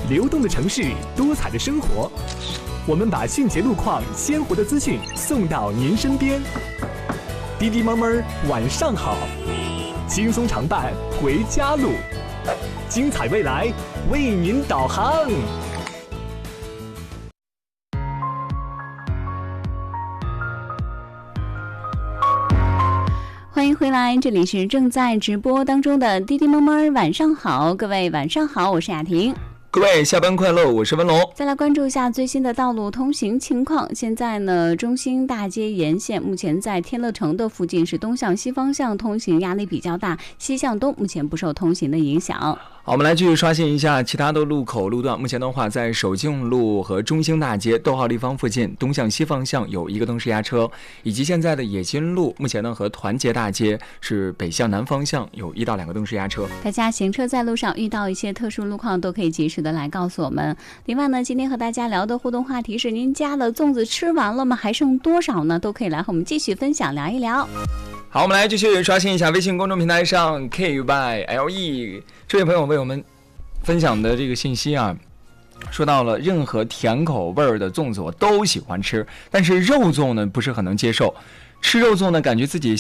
流动的城市，多彩的生活，我们把迅捷路况、鲜活的资讯送到您身边。滴滴猫猫晚上好，轻松常伴回家路，精彩未来为您导航。 欢迎回来，这里是正在直播当中的滴滴猫猫晚上好，各位晚上好，我是雅婷。 各位下班快乐，我是文龙。 再来关注一下最新的道路通行情况。现在呢，中兴大街沿线目前在天乐城的附近是东向西方向通行压力比较大，西向东目前不受通行的影响。 好，我们来继续刷新一下其他的路口路段。目前的话，在首敬路和中兴大街逗号立方附近东向西方向有一个灯式压车，以及现在的冶金路目前呢和团结大街是北向南方向有1到2个灯式压车。 大家行车在路上遇到一些特殊路况都可以及时的来告诉我们。另外呢，今天和大家聊的互动话题是：您家的粽子吃完了吗？还剩多少呢？都可以来和我们继续分享聊一聊。 好，我们来继续刷新一下微信公众平台上 KYLE 这位朋友为我们分享的这个信息啊，说到了任何甜口味的粽子我都喜欢吃，但是肉粽呢不是很能接受。吃肉粽呢，感觉自己